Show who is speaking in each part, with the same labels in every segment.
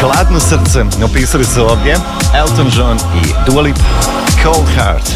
Speaker 1: Hladno srce opisali su ovdje Elton John i Dua Lipa, Cold Heart.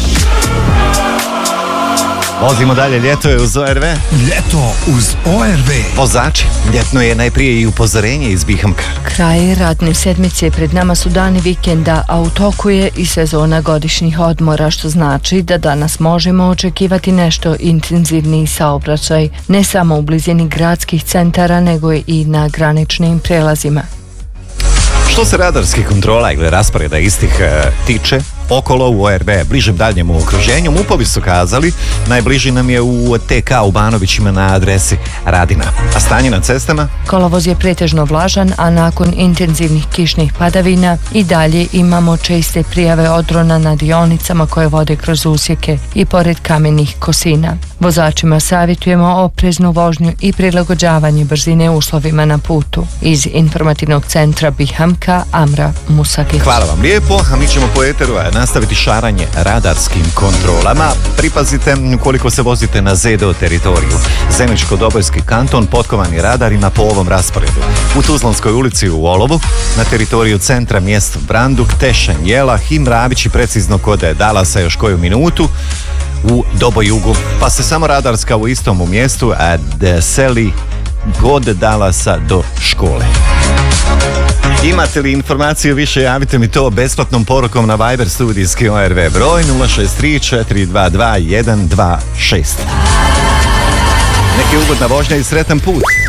Speaker 1: Vozimo dalje, ljeto je uz ORV.
Speaker 2: Ljeto uz ORV.
Speaker 1: Vozači, ljetno je najprije i upozorenje iz Bihamka.
Speaker 3: Kraj radne sedmice, pred nama su dani vikenda, a u toku je i sezona godišnjih odmora, što znači da danas možemo očekivati nešto intenzivniji saobraćaj, ne samo u blizini gradskih centara, nego i na graničnim prelazima.
Speaker 1: Što se radarskih kontrola ili rasporeda istih tiče, okolo u ORV, bližem daljnjem u okruženju, MUP-ovi su kazali, najbliži nam je u TK u Banovićima na adresi Radina. A stanje na cestama?
Speaker 3: Kolovoz je pretežno vlažan, a nakon intenzivnih kišnih padavina i dalje imamo česte prijave odrona na dionicama koje vode kroz usjeke i pored kamenih kosina. Vozačima savjetujemo opreznu vožnju i prilagođavanje brzine uslovima na putu. Iz informativnog centra Bihamka, Amra Musakić.
Speaker 1: Hvala vam lijepo, a mi ćemo po eteru nastaviti šaranje radarskim kontrolama. Pripazite koliko se vozite na ZDO teritoriju. Zeničko-Dobojski kanton potkovani radarima po ovom rasporedu. U Tuzlanskoj ulici u Olovu, na teritoriju centra mjesto Branduk, Tešen, Jela, Himravići precizno kod Dalasa još koju minutu, u Dobojugu, pa se samo radarska u istom mjestu seli od Dalasa do škole. Imate li informaciju više, javite mi to besplatnom porukom na Viber studijski ORV broj 063 422 126. Neki ugodna vožnja i sretan put.